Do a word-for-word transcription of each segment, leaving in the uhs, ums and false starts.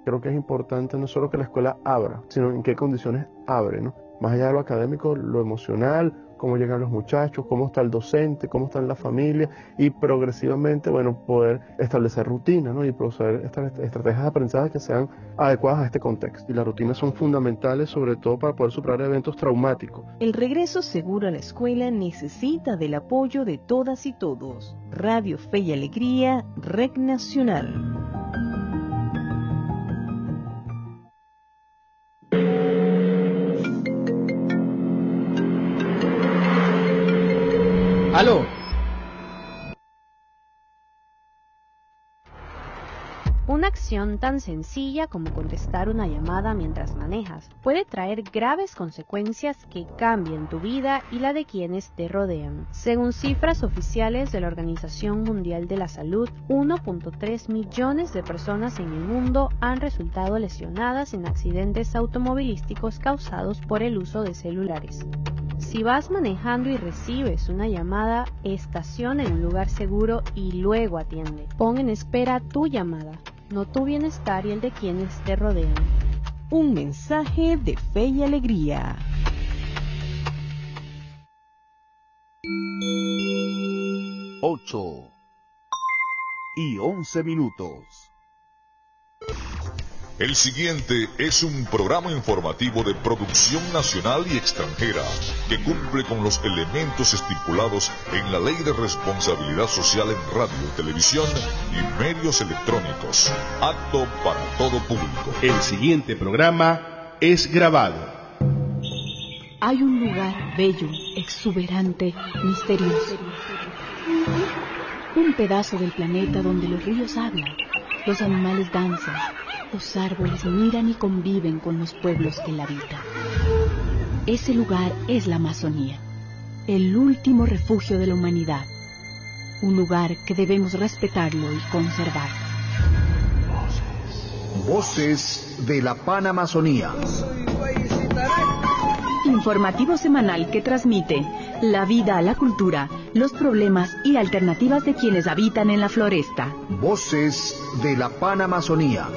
Creo que es importante no solo que la escuela abra, sino en qué condiciones abre, ¿no? Más allá de lo académico, lo emocional, cómo llegan los muchachos, cómo está el docente, cómo está la familia, y progresivamente, bueno, poder establecer rutinas, ¿no? Y proceder estas estrategias de aprendizaje que sean adecuadas a este contexto. Y las rutinas son fundamentales, sobre todo para poder superar eventos traumáticos. El regreso seguro a la escuela necesita del apoyo de todas y todos. Radio Fe y Alegría, Red Nacional. ¡Aló! Una acción tan sencilla como contestar una llamada mientras manejas puede traer graves consecuencias que cambian tu vida y la de quienes te rodean. Según cifras oficiales de la Organización Mundial de la Salud, uno punto tres millones de personas en el mundo han resultado lesionadas en accidentes automovilísticos causados por el uso de celulares. Si vas manejando y recibes una llamada, estaciona en un lugar seguro y luego atiende. Pon en espera tu llamada, no tu bienestar y el de quienes te rodean. Un mensaje de Fe y Alegría. Ocho y once minutos. El siguiente es un programa informativo de producción nacional y extranjera que cumple con los elementos estipulados en la Ley de Responsabilidad Social en Radio, Televisión y Medios Electrónicos. Apto para todo público. El siguiente programa es grabado. Hay un lugar bello, exuberante, misterioso. Un pedazo del planeta donde los ríos hablan, los animales danzan, los árboles miran y conviven con los pueblos que la habitan. Ese lugar es la Amazonía, el último refugio de la humanidad. Un lugar que debemos respetarlo y conservar. Voces. Voces de la Panamazonía. Informativo semanal que transmite la vida, la cultura, los problemas y alternativas de quienes habitan en la floresta. Voces de la Panamazonía.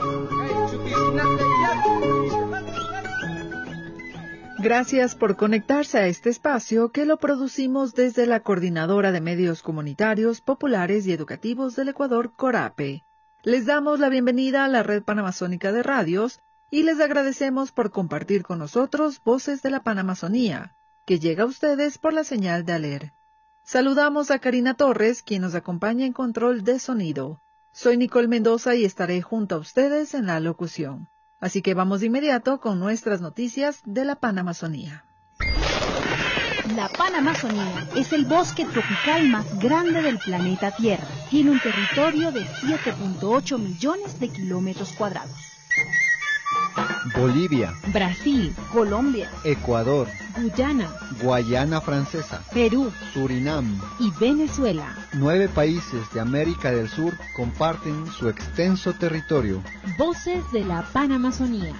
Gracias por conectarse a este espacio que lo producimos desde la Coordinadora de Medios Comunitarios, Populares y Educativos del Ecuador, CORAPE. Les damos la bienvenida a la Red Panamazónica de Radios y les agradecemos por compartir con nosotros Voces de la Panamazonía, que llega a ustedes por la señal de Aler. Saludamos a Karina Torres, quien nos acompaña en control de sonido. Soy Nicole Mendoza y estaré junto a ustedes en la locución. Así que vamos de inmediato con nuestras noticias de la Panamazonía. La Panamazonía es el bosque tropical más grande del planeta Tierra. Tiene un territorio de siete punto ocho millones de kilómetros cuadrados. Bolivia, Brasil, Colombia, Ecuador, Guyana, Guayana Francesa, Perú, Surinam y Venezuela. Nueve países de América del Sur comparten su extenso territorio. Voces de la Panamazonía.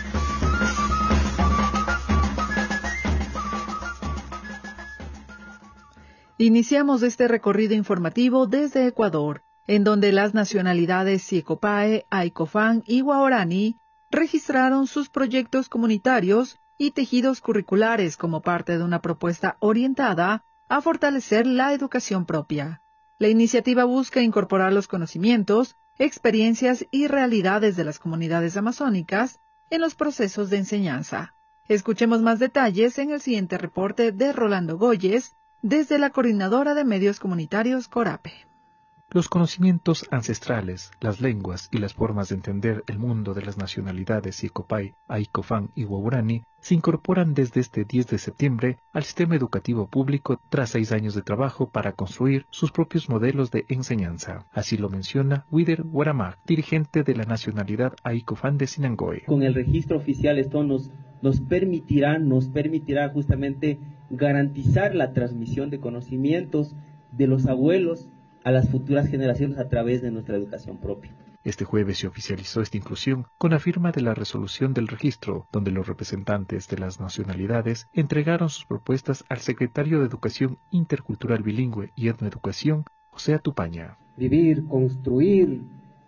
Iniciamos este recorrido informativo desde Ecuador, en donde las nacionalidades Siecopae, Aicofán y Guaorani registraron sus proyectos comunitarios y tejidos curriculares como parte de una propuesta orientada a fortalecer la educación propia. La iniciativa busca incorporar los conocimientos, experiencias y realidades de las comunidades amazónicas en los procesos de enseñanza. Escuchemos más detalles en el siguiente reporte de Rolando Goyes, desde la Coordinadora de Medios Comunitarios CORAPE. Los conocimientos ancestrales, las lenguas y las formas de entender el mundo de las nacionalidades Siecopae, Aicofán y Guaorani se incorporan desde este diez de septiembre al sistema educativo público tras seis años de trabajo para construir sus propios modelos de enseñanza. Así lo menciona Wider Guaramag, dirigente de la nacionalidad Aicofán de Sinangoe. Con el registro oficial esto nos, nos permitirá, nos permitirá justamente garantizar la transmisión de conocimientos de los abuelos a las futuras generaciones a través de nuestra educación propia. Este jueves se oficializó esta inclusión con la firma de la resolución del registro, donde los representantes de las nacionalidades entregaron sus propuestas al secretario de Educación Intercultural Bilingüe y Etnoeducación, José Atupaña. Vivir, construir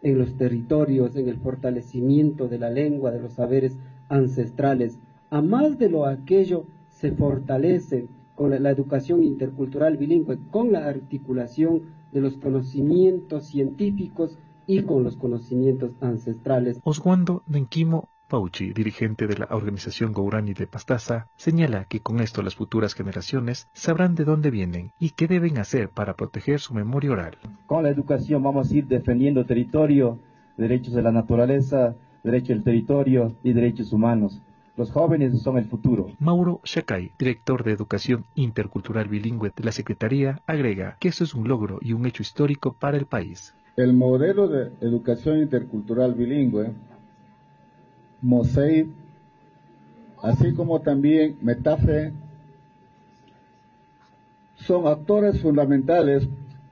en los territorios, en el fortalecimiento de la lengua, de los saberes ancestrales. A más de lo aquello se fortalece con la, la educación intercultural bilingüe, con la articulación de los conocimientos científicos y con los conocimientos ancestrales. Oswaldo Nenquimo Pauchi, dirigente de la organización Guarani de Pastaza, señala que con esto las futuras generaciones sabrán de dónde vienen y qué deben hacer para proteger su memoria oral. Con la educación vamos a ir defendiendo territorio, derechos de la naturaleza, derecho del territorio y derechos humanos. Los jóvenes son el futuro. Mauro Shacay, director de Educación Intercultural Bilingüe de la Secretaría, agrega que eso es un logro y un hecho histórico para el país. El modelo de educación intercultural bilingüe, MOSEIB, así como también METAFE, son actores fundamentales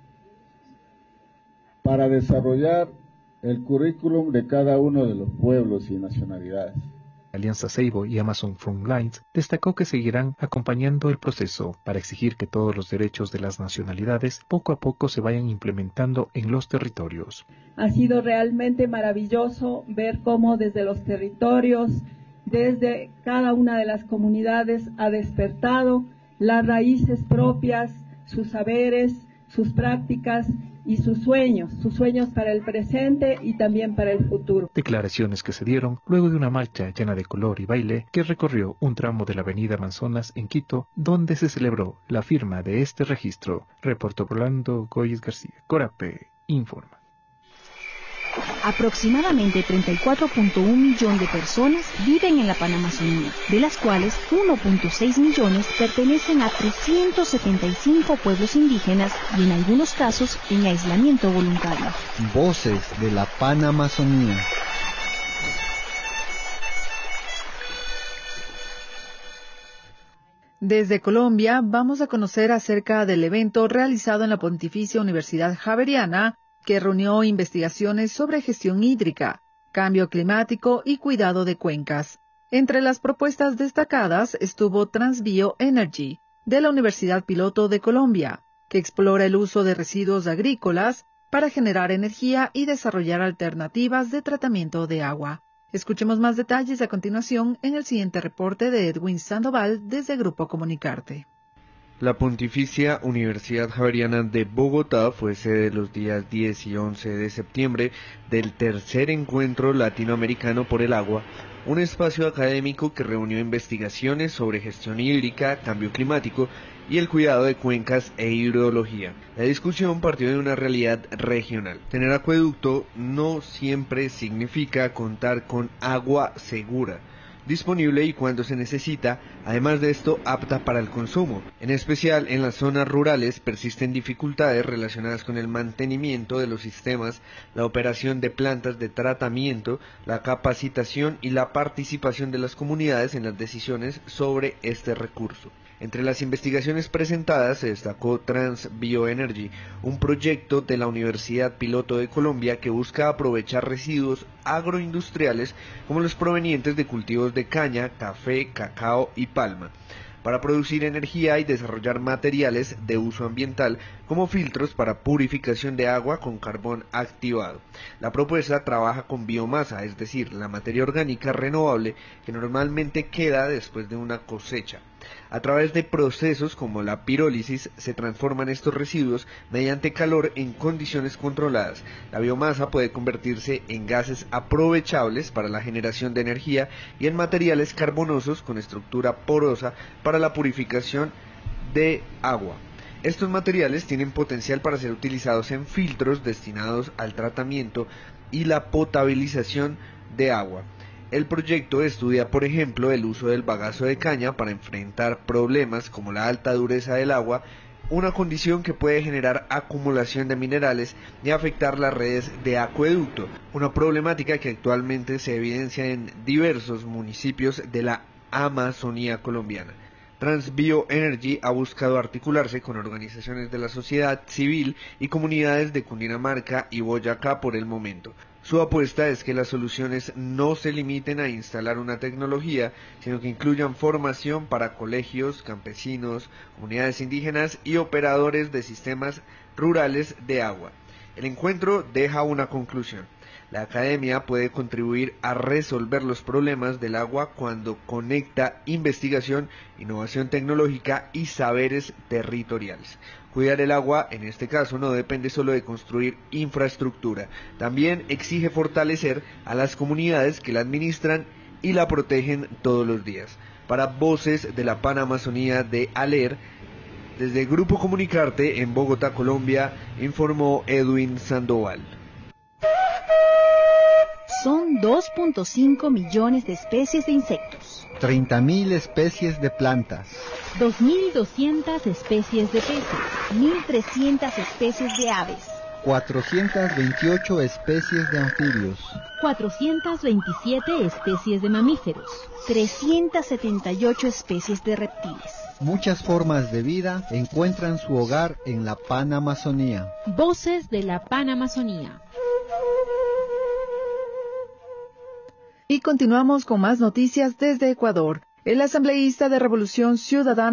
para desarrollar el currículum de cada uno de los pueblos y nacionalidades. Alianza Seibo y Amazon Frontlines destacó que seguirán acompañando el proceso para exigir que todos los derechos de las nacionalidades poco a poco se vayan implementando en los territorios. Ha sido realmente maravilloso ver cómo desde los territorios, desde cada una de las comunidades ha despertado las raíces propias, sus saberes, sus prácticas y sus sueños, sus sueños para el presente y también para el futuro. Declaraciones que se dieron luego de una marcha llena de color y baile que recorrió un tramo de la avenida Amazonas en Quito, donde se celebró la firma de este registro. Reportó Rolando Goyes García. Corape informa. Aproximadamente treinta y cuatro punto uno millones de personas viven en la Panamazonía, de las cuales uno punto seis millones pertenecen a trescientos setenta y cinco pueblos indígenas y en algunos casos en aislamiento voluntario. Voces de la Panamazonía. Desde Colombia vamos a conocer acerca del evento realizado en la Pontificia Universidad Javeriana, que reunió investigaciones sobre gestión hídrica, cambio climático y cuidado de cuencas. Entre las propuestas destacadas estuvo Transbio Energy, de la Universidad Piloto de Colombia, que explora el uso de residuos agrícolas para generar energía y desarrollar alternativas de tratamiento de agua. Escuchemos más detalles a continuación en el siguiente reporte de Edwin Sandoval desde Grupo Comunicarte. La Pontificia Universidad Javeriana de Bogotá fue sede los días diez y once de septiembre del tercer encuentro latinoamericano por el agua, un espacio académico que reunió investigaciones sobre gestión hídrica, cambio climático y el cuidado de cuencas e hidrología. La discusión partió de una realidad regional. Tener acueducto no siempre significa contar con agua segura, disponible y cuando se necesita, además de esto apta para el consumo. En especial en las zonas rurales persisten dificultades relacionadas con el mantenimiento de los sistemas, la operación de plantas de tratamiento, la capacitación y la participación de las comunidades en las decisiones sobre este recurso. Entre las investigaciones presentadas se destacó Transbioenergy, un proyecto de la Universidad Piloto de Colombia que busca aprovechar residuos agroindustriales como los provenientes de cultivos de caña, café, cacao y palma, para producir energía y desarrollar materiales de uso ambiental como filtros para purificación de agua con carbón activado. La propuesta trabaja con biomasa, es decir, la materia orgánica renovable que normalmente queda después de una cosecha. A través de procesos como la pirólisis se transforman estos residuos mediante calor en condiciones controladas. La biomasa puede convertirse en gases aprovechables para la generación de energía y en materiales carbonosos con estructura porosa para la purificación de agua. Estos materiales tienen potencial para ser utilizados en filtros destinados al tratamiento y la potabilización de agua. El proyecto estudia, por ejemplo, el uso del bagazo de caña para enfrentar problemas como la alta dureza del agua, una condición que puede generar acumulación de minerales y afectar las redes de acueducto, una problemática que actualmente se evidencia en diversos municipios de la Amazonía colombiana. Transbioenergy ha buscado articularse con organizaciones de la sociedad civil y comunidades de Cundinamarca y Boyacá por el momento. Su apuesta es que las soluciones no se limiten a instalar una tecnología, sino que incluyan formación para colegios, campesinos, comunidades indígenas y operadores de sistemas rurales de agua. El encuentro deja una conclusión. La academia puede contribuir a resolver los problemas del agua cuando conecta investigación, innovación tecnológica y saberes territoriales. Cuidar el agua, en este caso, no depende solo de construir infraestructura, también exige fortalecer a las comunidades que la administran y la protegen todos los días. Para Voces de la Panamazonía de ALER, desde Grupo Comunicarte en Bogotá, Colombia, informó Edwin Sandoval. Son dos punto cinco millones de especies de insectos, treinta mil especies de plantas, dos mil doscientas especies de peces, mil trescientas especies de aves, cuatrocientas veintiocho especies de anfibios, cuatrocientas veintisiete especies de mamíferos, trescientas setenta y ocho especies de reptiles. Muchas formas de vida encuentran su hogar en la Panamazonía. Voces de la Panamazonía. Y continuamos con más noticias desde Ecuador. El asambleísta de Revolución Ciudadana